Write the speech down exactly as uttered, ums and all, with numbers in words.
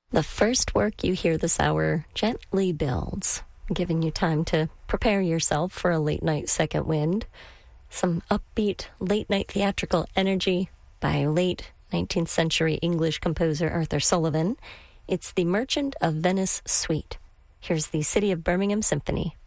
The first work you hear this hour gently builds, giving you time to prepare yourself for a late-night second wind. Some upbeat, late-night theatrical energy by late nineteenth century English composer Arthur Sullivan. It's the Merchant of Venice Suite. Here's the City of Birmingham Symphony.